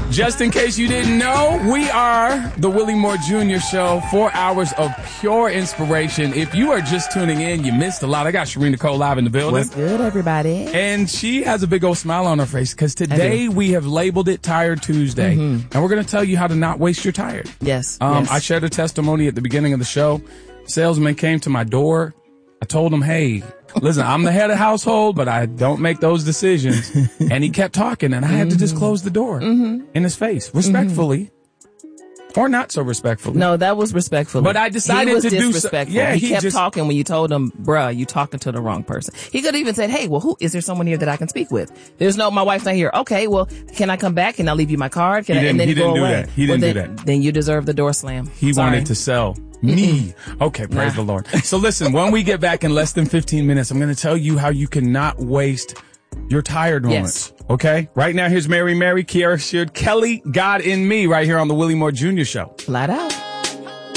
Just in case you didn't know, we are the Willie Moore Jr. Show, 4 hours of pure inspiration. If you are just tuning in, you missed a lot. I got Shereen Nicole live in the building. What's good, everybody? And she has a big old smile on her face because today we have labeled it Tired Tuesday. And we're going to tell you how to not waste your tired. Yes. I shared a testimony at the beginning of the show. Salesman came to my door. I told him, hey, listen, I'm the head of household, but I don't make those decisions. And he kept talking, and I had to just close the door in his face, respectfully, or not so respectfully. No, that was respectful. But I decided to do so. Yeah, he kept talking when you told him, bruh, you talking to the wrong person. He could have even said, hey, well, is there someone here that I can speak with? My wife's not here. Okay, well, can I come back? Can I leave you my card? He didn't do that. Then you deserve the door slam. He wanted to sell me. Okay, praise the Lord. So listen, when we get back in less than 15 minutes, I'm going to tell you how you cannot waste your tired moments. Yes. Okay? Right now, here's Mary, Kiara Sheard, Kelly, God in Me, right here on the Willie Moore Jr. Show. Flat out.